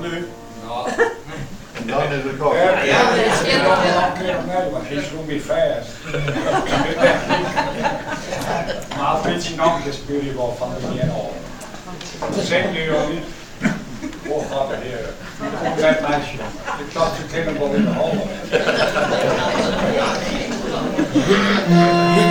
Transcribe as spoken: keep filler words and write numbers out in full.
nu? Ja. Dan is het koffie. Ja, Ja, dat is ik heel wil goed. nog een keer opnieuw, want he's gonna be fast. Maar het beetje nog is jullie wel van de begin al. Zing nu al niet. Oh, gaat de heren. Kom net meisje. Ik dacht, ze kennen wel in de hal.